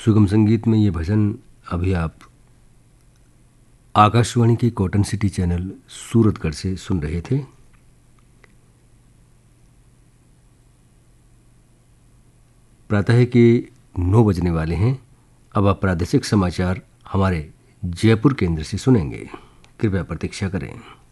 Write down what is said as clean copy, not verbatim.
सुगम संगीत में ये भजन अभी आप आकाशवाणी के कॉटन सिटी चैनल सूरतगढ़ से सुन रहे थे। प्रातः के 9 बजने वाले हैं। अब आप प्रादेशिक समाचार हमारे जयपुर केंद्र से सुनेंगे। कृपया प्रतीक्षा करें।